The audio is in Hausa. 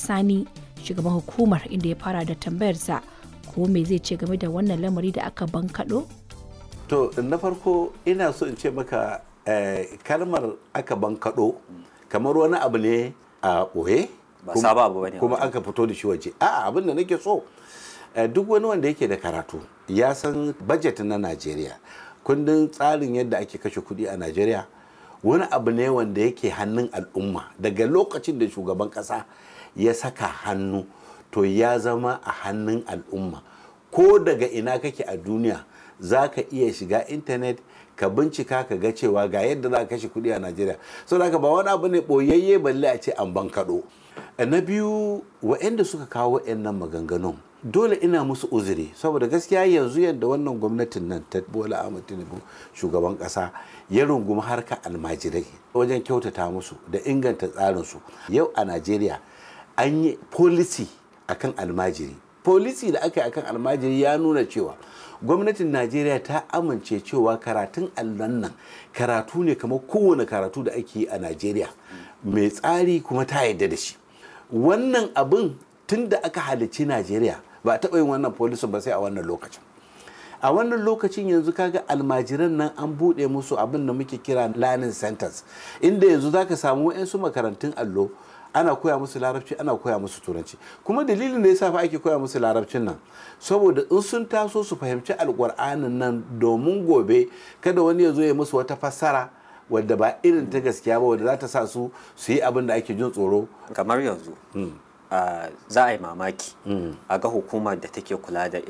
Sani, shugaban hukumar, inda ya fara da tambayarsa ko me zai ce game da wannan lamari da aka bankaɗo? To na farko ina so in ce maka kalmar aka bankaɗo kamar wani abu ne a ɓoye ba saba abu bane kuma aka fito da shi waje. A'a, abin da nake so duk wani wanda yake da karatu ya san budget na Najeriya, kundin tsarin yadda ake kashe kuɗi a Najeriya wani abu ne wanda yake hannun al'umma. Daga lokacin da shugaban ƙasa ya saka hannu to ya zama a hannun al'umma. Ko daga ina kake a duniya za ka iya shiga intanet ka bincika ka ga cewa ga yadda za ka kashe kuɗi a Najeriya. Saboda haka ba wani abu ne ɓoyayye balle a ce an bankaɗo. Na biyu, waɗanda suka kawo waɗannan maganganun dole ina musu uzuri, saboda gaskiya yanzu yadda wannan gwamnatin nan ta Bola Ahmed Tinubu shugaban ƙasa ya rungumi harkar almajirai wajen kyautata musu da inganta tsarinsu. Yau a Najeriya an yi policy akan almajiri. Policy da aka yi akan almajiri ya nuna cewa gwamnatin Najeriya ta amince cewa karatun allon nan karatu ne kamar kowane karatu da ake yi a Najeriya, mai tsari kuma ta yarda da shi. Wannan abin tun da aka halicci Najeriya ba a taɓa yin wannan policy ba sai a wannan lokacin. A wannan lokacin yanzu kaga almajiran nan an buɗe musu abin da muke kira learning centers, inda yanzu zaka samu 'yansu makarantun allo ana koya musu larabci, ana koya musu turanci. Kuma dalilin da yasa fa ake koya musu larabcin nan saboda in sun taso su fahimci alƙur'anin nan, domin gobe kada wani ya zo ya musu wata fassara wadda ba irin ta gaskiya ba, wadda za ta sa su yi abin da ake jin tsoro. Kamar yanzu za a yi mamaki a ga hukumar da take kula da